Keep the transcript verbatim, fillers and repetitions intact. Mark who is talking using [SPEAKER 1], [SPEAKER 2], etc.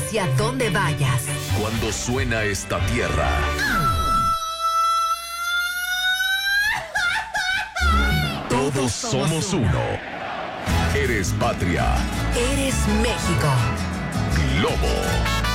[SPEAKER 1] hacia donde vayas.
[SPEAKER 2] Cuando suena esta tierra, todos somos uno. Eres patria.
[SPEAKER 1] Eres México.
[SPEAKER 2] Globo.